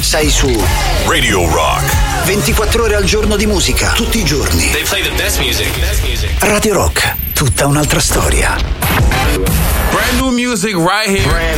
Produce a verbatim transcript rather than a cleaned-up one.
sei su Radio Rock. ventiquattro ore al giorno di musica, tutti i giorni. They play the best music. Best music. Radio Rock, tutta un'altra storia. Brand new music right here. Brand